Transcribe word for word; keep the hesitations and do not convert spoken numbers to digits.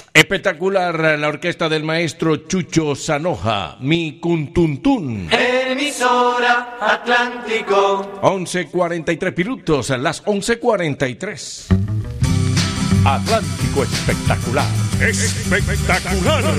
Espectacular la orquesta del maestro Chucho Sanoja, Mi Cuntuntún. Emisora Atlántico. once cuarenta y tres minutos, las once cuarenta y tres. Atlántico espectacular. Espectacular.